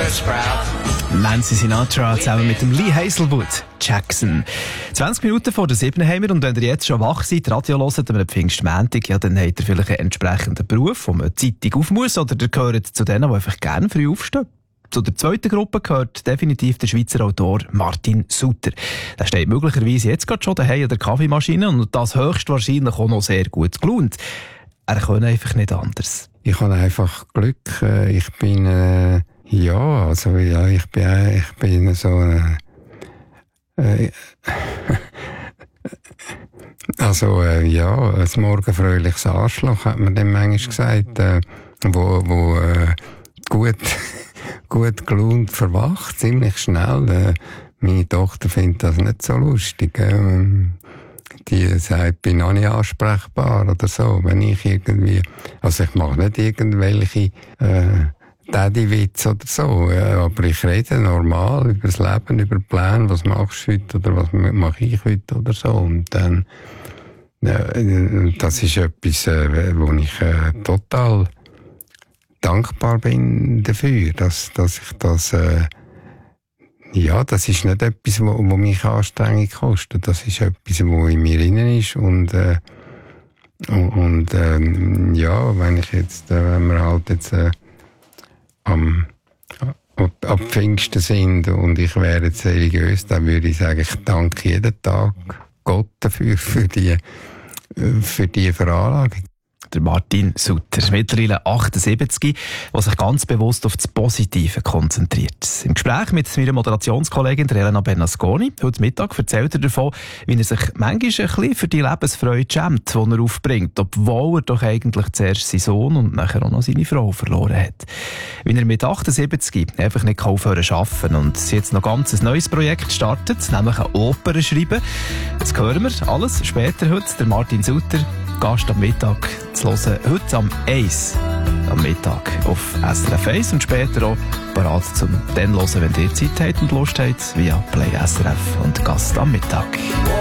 Nancy Sinatra zusammen mit dem Lee Hazelwood. Jackson. 20 Minuten vor der 7 haben wir, und wenn ihr jetzt schon wach seid, Radio hört, am Pfingstmontag, ja, dann habt ihr vielleicht einen entsprechenden Beruf, wo man Zeitung auf muss, oder ihr gehört zu denen, die einfach gerne früh aufstehen. Zu der zweiten Gruppe gehört definitiv der Schweizer Autor Martin Sutter. Der steht möglicherweise jetzt gerade schon daheim an der Kaffeemaschine und das höchstwahrscheinlich auch noch sehr gut gelohnt. Er kann einfach nicht anders. Ich habe einfach Glück. Ich bin, ich bin so ein morgenfröhliches Arschloch, hat man dem manchmal gesagt, wo gut gelaunt verwacht, ziemlich schnell. Meine Tochter findet das nicht so lustig. Die sagt, ich bin noch nicht ansprechbar oder so, wenn ich irgendwie, also ich mache nicht irgendwelche Daddy-Witze oder so, aber ich rede normal über das Leben, über Pläne, was machst du heute oder was mache ich heute oder so, und dann das ist etwas, wo ich total dankbar bin dafür, dass ich das das ist nicht etwas, wo mich Anstrengung kostet. Das ist etwas, wo in mir innen ist. Und wenn wir halt jetzt ab Pfingsten sind und ich wäre jetzt religiös, dann würde ich sagen, ich danke jeden Tag Gott dafür, für die Veranlagung. Der Martin Sutter, mittlerweile 78, der sich ganz bewusst auf das Positive konzentriert. Im Gespräch mit meiner Moderationskollegin Elena Bernasconi heute Mittag erzählt er davon, wie er sich manchmal ein bisschen für die Lebensfreude schämt, die er aufbringt, obwohl er doch eigentlich zuerst seinen Sohn und nachher auch noch seine Frau verloren hat. Wie er mit 78 einfach nicht aufhören zu arbeiten und jetzt noch ganz ein neues Projekt startet, nämlich eine Oper schreiben. Das hören wir alles später heute. Der Martin Sutter, Gast am Mittag zu hören, heute am 1 am Mittag auf SRF 1 und später auch bereit zum dann hören, wenn ihr Zeit habt und Lust habt, via Play SRF und Gast am Mittag.